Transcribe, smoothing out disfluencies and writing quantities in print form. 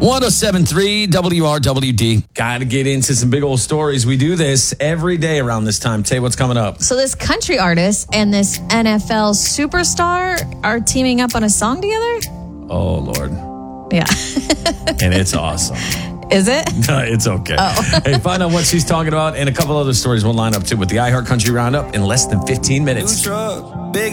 107.3 WRWD. Got to get into some big old stories. We do this every day around this time. Tay, what's coming up? So this country artist and this NFL superstar are teaming up on a song together? Oh, Lord. Yeah. And it's awesome. Is it? It's okay. Oh. Hey, find out what she's talking about and a couple other stories we'll line up too with the iHeart Country Roundup in less than 15 minutes. Big